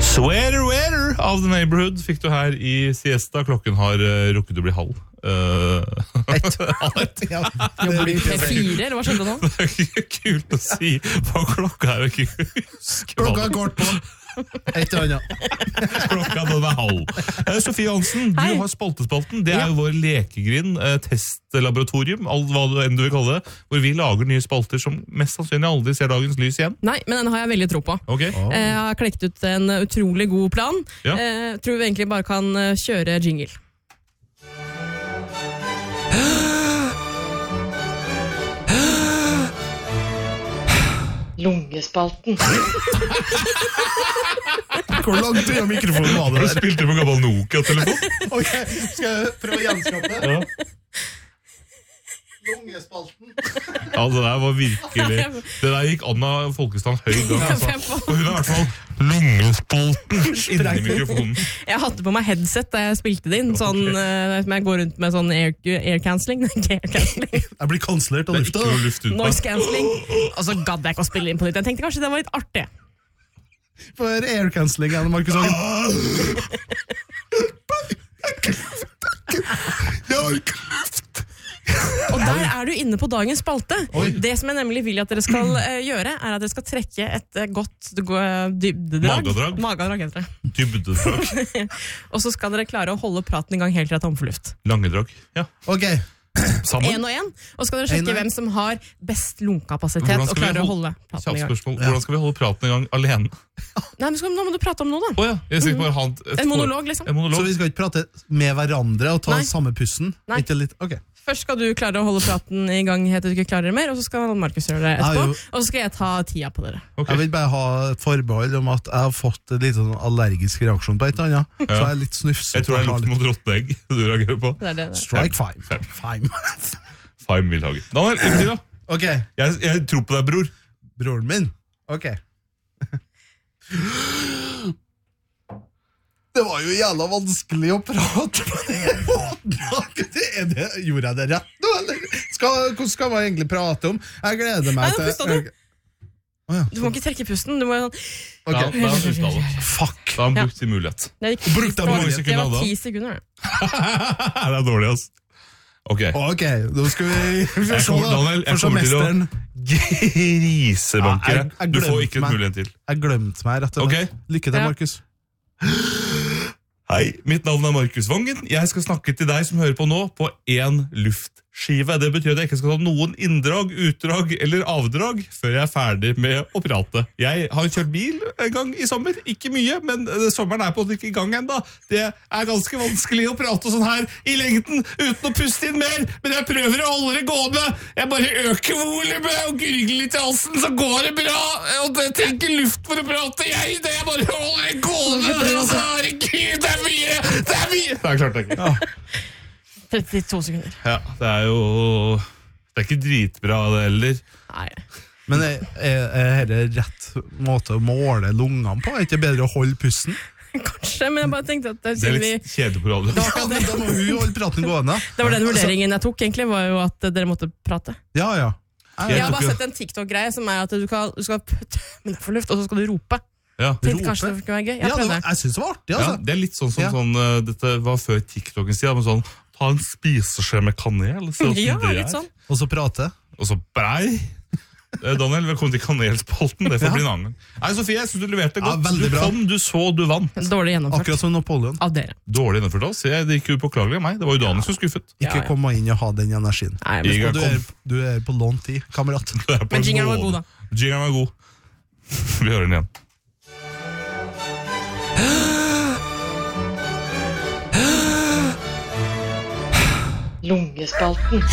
Sweater Weather of the Neighborhood fikk du her i siesta. Klokken har rukket å bli halv. Jobber du P4, eller hva skjedde nå? Det ikke kult å si hva klokka og ikke huske hva Klokka kort på. Et eller annet. Klokka den halv. Sofie Hansen, du har spaltespalten. Det jo vår lekegrind, testlaboratorium, hva du enn du vil kalle det, hvor vi lager nye spalter som mest sannsynlig aldri ser dagens lys igjen. Nei, men den har jeg veldig tro på. Okay. Jeg har klekt ut en utrolig god plan. Ja. Tror vi egentlig bare kan kjøre jingle. Lungespalten. Hvor langt unna mikrofonen var det Du der? spilte på gammel Nokia-telefon. Ok, skal jeg prøve å gjenskape det? Ja. Lungespalten. Ja, det der var virkelig... Det der gikk Anna Folkestad høy gang. Altså. Og hun har i hvert fall lungespalten inni mikrofonen. Jeg hadde på meg headset da jeg spilte det inn, sånn, som jeg går rundt med sånn air cancelling. Jeg blir kanslert av Det er lufta. ikke noe luft ut på. Noise cancelling. Og så gadd jeg ikke å spille inn på nytt. Jeg tenkte kanskje det var litt artig. For air cancelling igjen, Markus Hagen. Og der du inne på dagens spalte. Det som jeg nemlig vil at dere skal gjøre, at dere skal trekke et godt dybdedrag. Magedrag heter det. Dybdedrag. Og så skal dere klare å holde praten i gang helt til det er tom for luft. Langedrag. Ja. Ok. Sammen. En og en. Og så skal dere sjekke hvem som har best lungekapasitet Hvordan og skal vi klarer å holde praten i gang. Spørsmål. Hvordan skal vi holde praten i gang alene? Nei, men nå må du prate om noe da. Åja, jeg skal ikke bare ha En monolog liksom. En monolog. Så vi skal ikke prate med hverandre og ta Nei. samme pussen? Nei. Ikke litt, ok. Først skal du klare å holde praten i gang helt til du ikke klarer det mer, og så skal Markus gjøre det etterpå, og så skal jeg ta tida på dere. Okay. Jeg vil bare ha et forbehold om at jeg har fått en litt sånn allergisk reaksjon på et eller annet. Så jeg er litt snufset. Jeg tror det lukter mot råtteegg du reagerer på. Det. Strike five. Fime Vildhagen. Daniel, lykke til da. Ok. Jeg tror på deg, bror. Broren min? Ok. Det var jo jævla vanskelig å prate på den måten. Gjorde jeg det rett nå, eller? Hvordan skal man egentlig prate om? Jeg gleder meg til... Du må ikke trekke pusten, du må sånn... Okay. Ja, da har han pustet alle. Fuck. Da har han brukt sin mulighet. Det var 10 sekunder. Det er dårlig, ass. Ok, nå skal vi se da. Daniel, jeg kommer til å grisebanke. Du får ikke et mulighet til. Jeg glemte meg rett og slett. Lykke til, Markus. Hei, mitt navn er Markus Vangen. Jeg skal snakke til deg som hører på nå på en luftskive. Det betyr at jeg ikke skal ta noen inndrag, utdrag eller avdrag før jeg er ferdig med å prate. Jeg har kjørt bil en gang i sommer. Ikke mye, men sommeren er på en måte ikke i gang enda. Det er ganske vanskelig å prate sånn her i lengden uten å puste inn mer, men jeg prøver å holde det gående. Jeg bare øker volumet og gurgler litt i halsen, så går det bra. Og jeg trenger ikke luft for å prate. Det er bare å holde det gående. Herregud, det er mye. Det er klart det ikke. Ja. 32 sekunder. Ja, det er jo... Det er ikke dritbra det heller. Nei. Men er det rett måte å måle lungene på? Er det ikke bedre å holde pusten? Kanskje, men jeg bare tenkte at... Det er litt kjedelig på radio. Ja, men da må hun holde praten gående. Det var den vurderingen jeg tok egentlig, var jo at dere måtte prate. Ja. Jeg har bare sett en TikTok-greie som er at du skal putte med for luft, og så skal du rope. Ja. Tenkte kanskje det kunne være gøy. Jeg synes det var artig, altså. Ja, det er litt sånn dette var før TikTokens tid, men sånn, ta en spiseskje med kanel. Ja, litt sånn. Og så prate. Og så brei. Daniel, velkommen til kanelspalten. Det får bli en annen gang. Nei, Sofie, jeg synes du leverte godt. Ja, du kom, du så, du vant. Dårlig gjennomført. Akkurat som Napoleon. Av dere. Dårlig gjennomført oss. Det gikk jo påklagelig av meg. Det var jo Daniel som skuffet. Ikke kom inn og ha den energien. Nei, du er på lånt tid, kamerat. Men jingeren var god da. Jingeren var god. Vi hører den igjen. Lungespalten.